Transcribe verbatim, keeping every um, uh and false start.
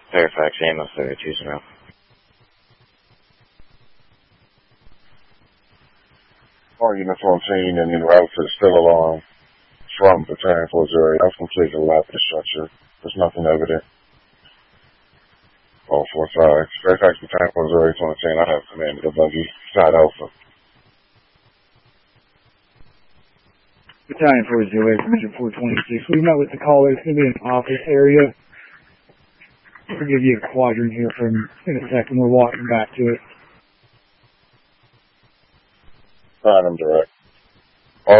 Fairfax Ammo thirty-two zero. Our uniform team and en route to the still alarm from Battalion four zero eight. I've completed a lap of the structure. There's nothing over there. All four five. Fairfax Battalion four zero eight on the ten. I have command of the buggy. Side Alpha. Battalion four zero eight, Mission four twenty-six. We met with the caller. It's going to be an office area. We'll give you a quadrant here from in a second. We're walking back to it. Alright, I'm direct.